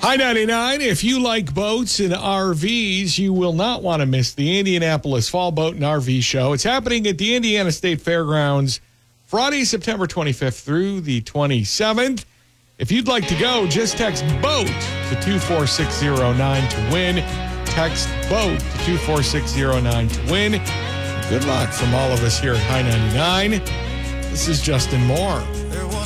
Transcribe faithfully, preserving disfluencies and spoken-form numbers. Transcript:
Hi ninety-nine. If you like boats and R Vs, you will not want to miss the Indianapolis Fall Boat and R V Show. It's happening at the Indiana State Fairgrounds Friday, September twenty-fifth through the twenty-seventh. If you'd like to go, just text BOAT to two four six zero nine to win. Text BOAT to two four six zero nine to win. Good luck from all of us here at High ninety-nine. This is Justin Moore.